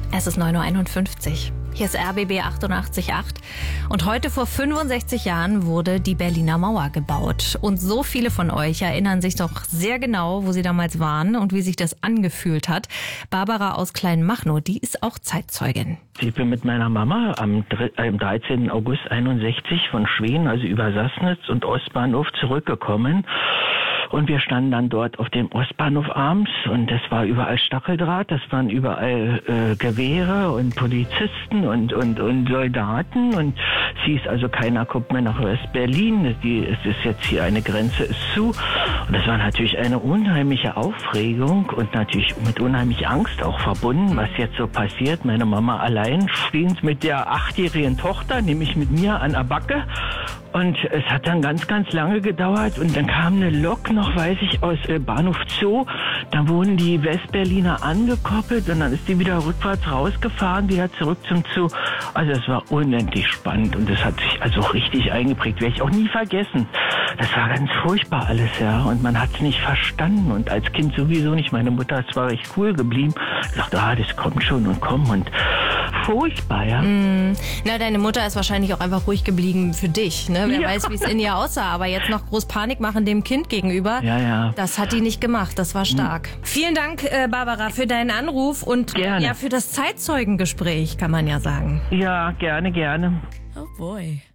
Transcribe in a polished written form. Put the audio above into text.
Es ist 9:51 Uhr. Hier ist RBB 88.8. Und heute vor 65 Jahren wurde die Berliner Mauer gebaut. Und so viele von euch erinnern sich doch sehr genau, wo sie damals waren und wie sich das angefühlt hat. Barbara aus Kleinmachnow, die ist auch Zeitzeugin. Ich bin mit meiner Mama am 13. August 61 von Schweden, also über Sassnitz und Ostbahnhof zurückgekommen. Und wir standen dann dort auf dem Ostbahnhof abends und es war überall Stacheldraht, das waren überall Gewehre und Polizisten und Soldaten und es hieß also, keiner kommt mehr nach West-Berlin, es ist jetzt hier, eine Grenze ist zu. Und das war natürlich eine unheimliche Aufregung und natürlich mit unheimlicher Angst auch verbunden, was jetzt so passiert. Meine Mama allein stehend mit der 8-jährigen Tochter, nämlich mit mir an der Backe. Und es hat dann ganz, ganz lange gedauert und dann kam eine Lok noch, weiß ich, aus Bahnhof Zoo. Dann wurden die Westberliner angekoppelt und dann ist die wieder rückwärts rausgefahren, wieder zurück zum Zoo. Also es war unendlich spannend und das hat sich also richtig eingeprägt, werde ich auch nie vergessen. Das war ganz furchtbar alles, ja, und man hat es nicht verstanden und als Kind sowieso nicht. Meine Mutter ist zwar recht cool geblieben, sagt, das kommt schon und komm und furchtbar, ja. Na, deine Mutter ist wahrscheinlich auch einfach ruhig geblieben für dich, ne? Wer weiß, wie es in ihr aussah, aber jetzt noch groß Panik machen dem Kind gegenüber, das hat die nicht gemacht, das war stark. Vielen Dank, Barbara, für deinen Anruf und gerne. Ja, für das Zeitzeugengespräch, kann man ja sagen. Ja, gerne, gerne. Oh boy.